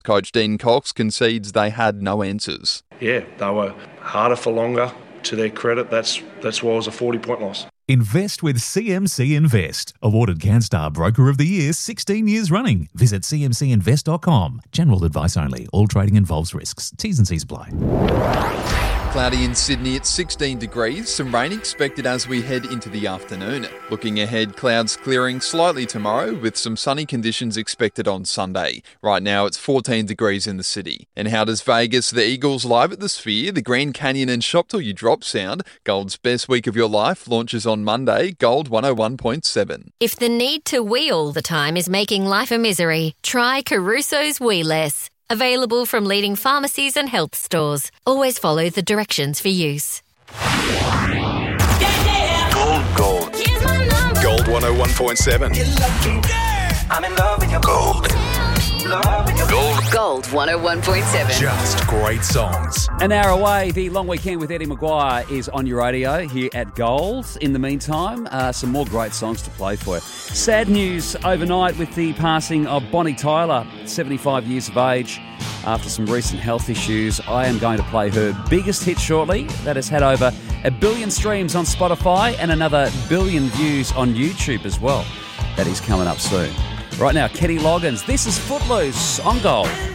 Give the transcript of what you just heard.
Coach Dean Cox concedes they had no answers. Yeah, they were harder for longer. To their credit, that's why it was a 40-point loss. Invest with CMC Invest. Awarded CanStar Broker of the Year 16 years running. Visit cmcinvest.com. General advice only. All trading involves risks. T's and C's apply. Cloudy in Sydney at 16 degrees, some rain expected as we head into the afternoon. Looking ahead, clouds clearing slightly tomorrow with some sunny conditions expected on Sunday. Right now it's 14 degrees in the city. And how does Vegas, the Eagles live at the Sphere, the Grand Canyon and Shop Till You Drop sound? Gold's Best Week of Your Life launches on Monday, Gold 101.7. If the need to wee all the time is making life a misery, try Caruso's Wee Less. Available from leading pharmacies and health stores. Always follow the directions for use. Gold. Here's my number. Gold 101.7. I'm in love with your gold. Gold 101.7. Just great songs. An hour away, the long weekend with Eddie Maguire is on your radio here at Gold. In the meantime, some more great songs to play for you. Sad news overnight with the passing of Bonnie Tyler, 75 years of age. After some recent health issues, I am going to play her biggest hit shortly. That has had over 1 billion streams on Spotify and another 1 billion views on YouTube as well. That is coming up soon. Right now, Kenny Loggins. This is Footloose on Gold.